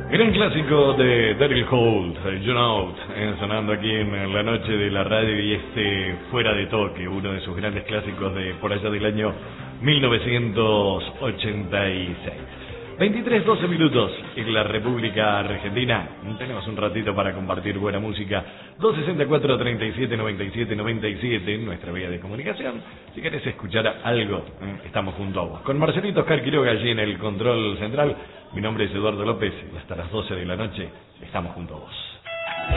Gran clásico de Daryl Holt, You Know, sonando aquí en la noche de la radio y Fuera de Toque, uno de sus grandes clásicos de por allá del año 1986. 23:12 minutos en la República Argentina. Tenemos un ratito para compartir buena música. 264-37-97-97 en nuestra vía de comunicación. Si querés escuchar algo, estamos junto a vos. Con Marcelito Oscar Quiroga allí en el control central. Mi nombre es Eduardo López y hasta las 12 de la noche estamos junto a vos.